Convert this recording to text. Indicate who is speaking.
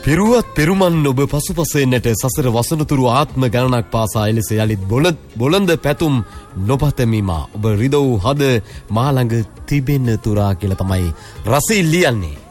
Speaker 1: පිරුවත් පෙරුමන් ඔබ පසුපස එන්නට සසර වසනතුරු ආත්ම ගණනක් පාසා එලෙස යලිත් බොළඳ පැතුම් නොපතමිමා ඔබ රිදව් හද මා ළඟ තිබෙන්න තුරා කියලා තමයි රසී ලියන්නේ.